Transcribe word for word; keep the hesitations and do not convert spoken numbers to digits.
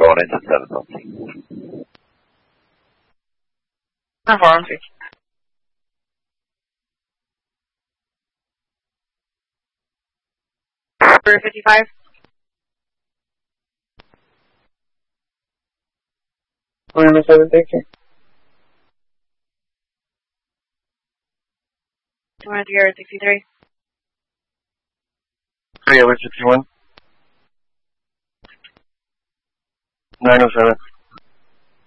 going into seven something. Not far on three. For fifty-five. Going into seven sixty. two hundred three sixty-three. three over sixty-one. nine oh seven.